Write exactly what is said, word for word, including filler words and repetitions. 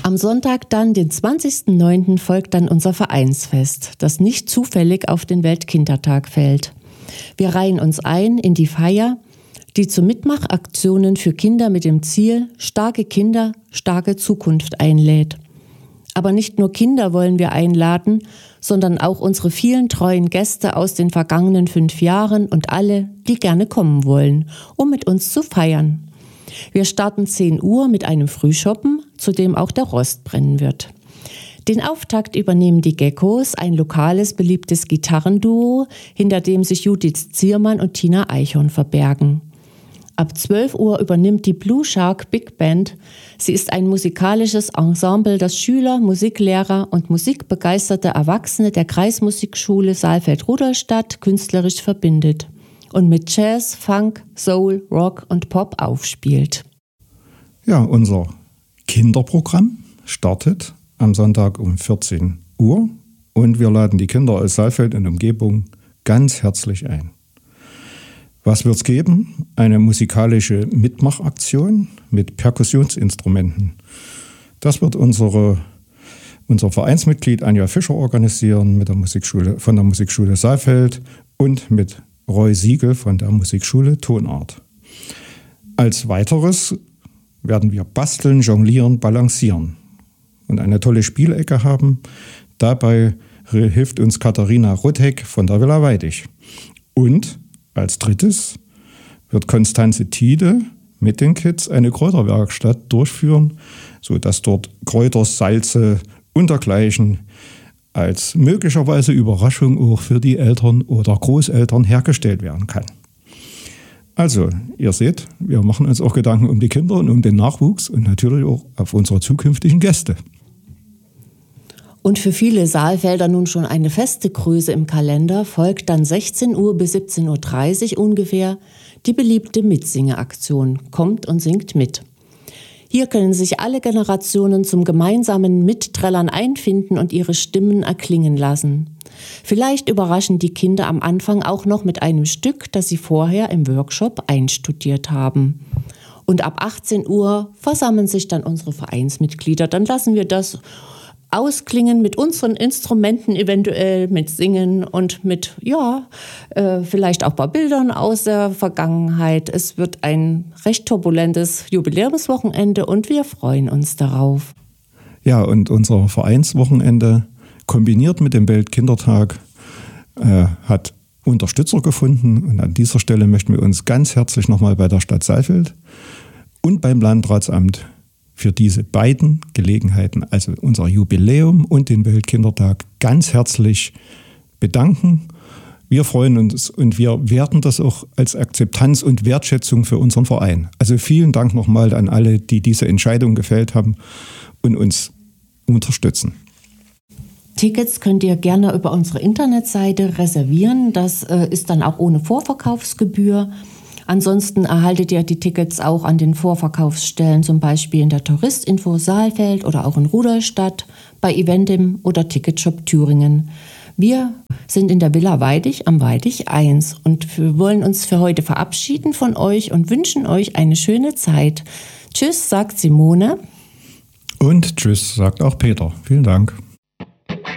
Am Sonntag dann, den zwanzigsten neunten, folgt dann unser Vereinsfest, das nicht zufällig auf den Weltkindertag fällt. Wir reihen uns ein in die Feier, die zu Mitmachaktionen für Kinder mit dem Ziel starke Kinder, starke Zukunft einlädt. Aber nicht nur Kinder wollen wir einladen, sondern auch unsere vielen treuen Gäste aus den vergangenen fünf Jahren und alle, die gerne kommen wollen, um mit uns zu feiern. Wir starten zehn Uhr mit einem Frühschoppen, zu dem auch der Rost brennen wird. Den Auftakt übernehmen die Geckos, ein lokales, beliebtes Gitarrenduo, hinter dem sich Judith Ziermann und Tina Eichhorn verbergen. Ab zwölf Uhr übernimmt die Blue Shark Big Band. Sie ist ein musikalisches Ensemble, das Schüler, Musiklehrer und musikbegeisterte Erwachsene der Kreismusikschule Saalfeld-Rudolstadt künstlerisch verbindet und mit Jazz, Funk, Soul, Rock und Pop aufspielt. Ja, unser Kinderprogramm startet am Sonntag um vierzehn Uhr und wir laden die Kinder aus Saalfeld und Umgebung ganz herzlich ein. Was wird's geben? Eine musikalische Mitmachaktion mit Perkussionsinstrumenten. Das wird unsere, unser Vereinsmitglied Anja Fischer organisieren mit der Musikschule, von der Musikschule Saalfeld und mit Roy Siegel von der Musikschule Tonart. Als weiteres werden wir basteln, jonglieren, balancieren und eine tolle Spielecke haben. Dabei hilft uns Katharina Rudheck von der Villa Weidig. Und als drittes wird Konstanze Tiede mit den Kids eine Kräuterwerkstatt durchführen, sodass dort Kräuter, Salze und dergleichen als möglicherweise Überraschung auch für die Eltern oder Großeltern hergestellt werden kann. Also, ihr seht, wir machen uns auch Gedanken um die Kinder und um den Nachwuchs und natürlich auch auf unsere zukünftigen Gäste. Und für viele Saalfelder nun schon eine feste Größe im Kalender folgt dann sechzehn Uhr bis siebzehn Uhr dreißig ungefähr die beliebte Mitsingeaktion Kommt und singt mit. Hier können sich alle Generationen zum gemeinsamen Mitträllern einfinden und ihre Stimmen erklingen lassen. Vielleicht überraschen die Kinder am Anfang auch noch mit einem Stück, das sie vorher im Workshop einstudiert haben. Und ab achtzehn Uhr versammeln sich dann unsere Vereinsmitglieder. Dann lassen wir das ausklingen mit unseren Instrumenten, eventuell mit Singen und mit, ja, äh, vielleicht auch ein paar Bildern aus der Vergangenheit. Es wird ein recht turbulentes Jubiläumswochenende und wir freuen uns darauf. Ja, und unser Vereinswochenende kombiniert mit dem Weltkindertag äh, hat Unterstützer gefunden und an dieser Stelle möchten wir uns ganz herzlich nochmal bei der Stadt Saalfeld und beim Landratsamt für diese beiden Gelegenheiten, also unser Jubiläum und den Weltkindertag, ganz herzlich bedanken. Wir freuen uns und wir werten das auch als Akzeptanz und Wertschätzung für unseren Verein. Also vielen Dank nochmal an alle, die diese Entscheidung gefällt haben und uns unterstützen. Tickets könnt ihr gerne über unsere Internetseite reservieren. Das äh, ist dann auch ohne Vorverkaufsgebühr. Ansonsten erhaltet ihr die Tickets auch an den Vorverkaufsstellen, zum Beispiel in der Touristinfo Saalfeld oder auch in Rudolstadt, bei Eventim oder Ticketshop Thüringen. Wir sind in der Villa Weidig am Weidig eins und wir wollen uns für heute verabschieden von euch und wünschen euch eine schöne Zeit. Tschüss, sagt Simone. Und tschüss, sagt auch Peter. Vielen Dank.